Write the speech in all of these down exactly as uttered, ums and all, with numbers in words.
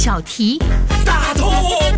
小题大 talk。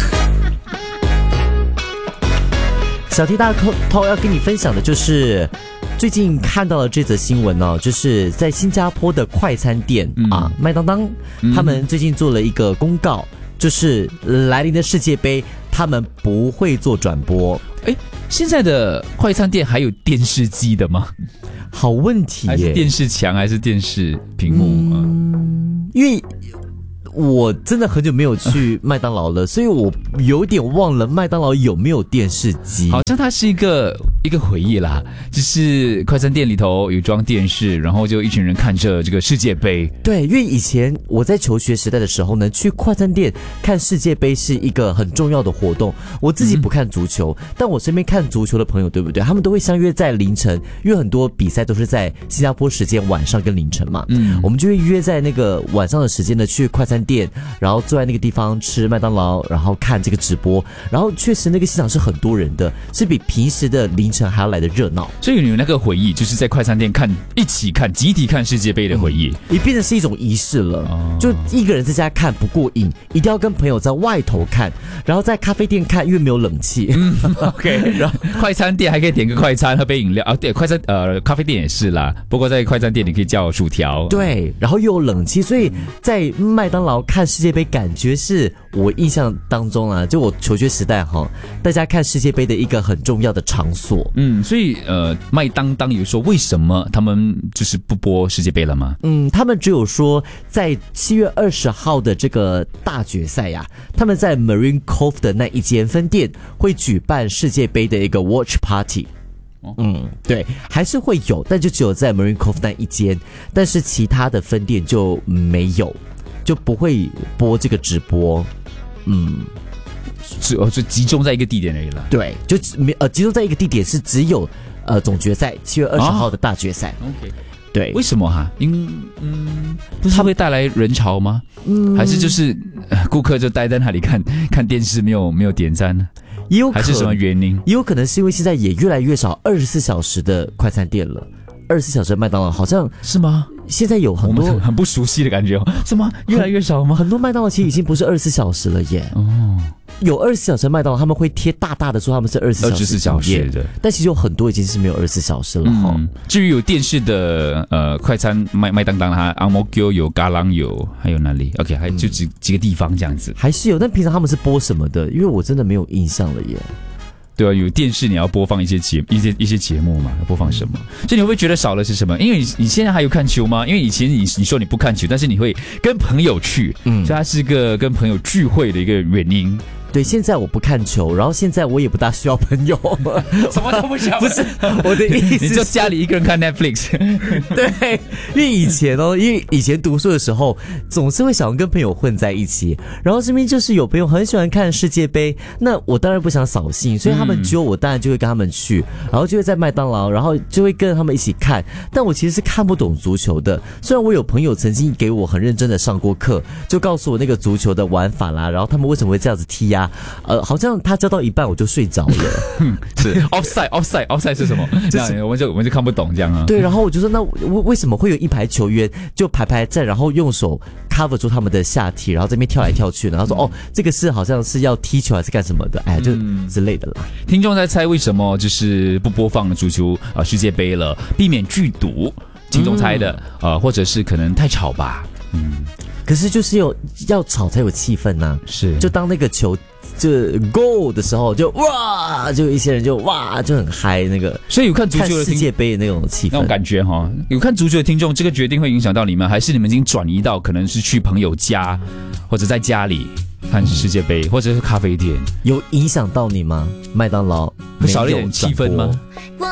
小题大talk要跟你分享的就是最近看到了这则新闻哦，就是在新加坡的快餐店、嗯、啊，麦当当、嗯，他们最近做了一个公告，就是来临的世界杯，他们不会做转播。 哎，现在的快餐店还有电视机的吗？ 好问题耶， 还是电视墙，还是电视屏幕？ 嗯，因为我真的很久没有去麦当劳了，所以我有点忘了麦当劳有没有电视机。 好像它是一个一个回忆啦，就是快餐店里头有装电视，然后就一群人看着这个世界杯。 对，因为以前我在求学时代的时候呢，去快餐店看世界杯是一个很重要的活动。我自己不看足球、嗯、但我身边看足球的朋友，对不对？他们都会相约在凌晨，因为很多比赛都是在新加坡时间晚上跟凌晨嘛。嗯，我们就会约在那个晚上的时间呢，去快餐店，然后坐在那个地方吃麦当劳，然后看这个直播。然后确实那个现场是很多人的，是比平时的凌晨还要来的热闹。 所以你们那个回忆就是在快餐店看，一起看，集体看世界杯的回忆， 也、嗯、变成是一种仪式了、哦。就一个人在家看不过瘾，一定要跟朋友在外头看，然后在咖啡店看，因为没有冷气。 嗯 OK， 然后快餐店还可以点个快餐，喝杯饮料啊。对，快餐呃咖啡店也是啦，不过在快餐店你可以叫薯条。 对，然后又有冷气，所以在麦当劳看世界杯，感觉是我印象当中啊，就我求学时代哈，大家看世界杯的一个很重要的场所。 嗯，所以呃，麦当当有说为什么他们就是不播世界杯了吗？ 嗯，他们只有说在七月二十号的这个大决赛呀、啊，他们在 Marine Cove 的那一间分店会举办世界杯的一个 Watch Party。嗯，对，还是会有，但就只有在 Marine Cove 那一间，但是其他的分店就没有，就不会播这个直播。嗯， 只哦，就集中在一个地点而已了。 对，就没呃集中在一个地点是只有呃总决赛七月二十号的大决赛。 啊、OK， 对， 为什么哈？因嗯，不是它会带来人潮吗？嗯，还是就是、呃、顾客就待在那里看看电视，没有没有点赞呢？ 也有可能， 还是什么原因？ 也有可能是因为现在也越来越少二十四小时的快餐店了，二十四小时的麦当劳好像是吗？ 现在有很多很, 很不熟悉的感觉哦，是吗？越来越少吗？ 很多麦当劳其实已经不是二十四小时了耶。哦，有二十四小时的麦当劳，他们会贴大大的说他们是二十四小时的，但其实有很多已经是没有二十四小时了哈、嗯。 至于有电视的呃快餐麦麦当当哈，阿摩 Q 有，嘎啷有，还有哪里 ？OK， 还就几、嗯、几个地方这样子， 还是有。但平常他们是播什么的？因为我真的没有印象了耶。 对啊，有电视你要播放一些节一些一些节目嘛，要播放什么？所以你会不会觉得少了是什么？因为你你现在还有看球吗？因为以前你你说你不看球，但是你会跟朋友去，嗯，所以它是个跟朋友聚会的一个原因。 对，现在我不看球，然后现在我也不大需要朋友， 什么都不需要。 不是我的意思， 你就家里一个人看 Netflix。 对，因为以前哦，因为以前读书的时候，总是会想要跟朋友混在一起，然后身边就是有朋友很喜欢看世界杯，那我当然不想扫兴，所以他们揪我，当然就会跟他们去，然后就会在麦当劳，然后就会跟他们一起看。但我其实是看不懂足球的，虽然我有朋友曾经给我很认真的上过课，就告诉我那个足球的玩法啦，然后他们为什么会这样子踢呀、啊。呃，好像他教到一半我就睡着了。 是 offside offside offside 是什么？这样我们就我们就看不懂这样啊。 对，然后我就说，那为为什么会有一排球员就排排站，然后用手 cover 住他们的下体，然后这边跳来跳去，然后说、嗯、哦，这个是好像是要踢球还是干什么的？哎，就之类的啦。 嗯、听众在猜为什么就是不播放足球啊、呃、世界杯了，避免剧毒。听众猜的、嗯，呃，或者是可能太吵吧。嗯， 可是就是有要吵才有气氛呐、啊。 是， 就当那个球。就 go 的时候就哇，就一些人就哇就很嗨，那个所以有看足球的世界杯的那种气氛那种感觉哈。有看足球的听众，这个决定会影响到你们，还是你们已经转移到可能是去朋友家或者在家里看世界杯，或者是咖啡店？ 有影响到你吗？麦当劳会少了一点气氛吗？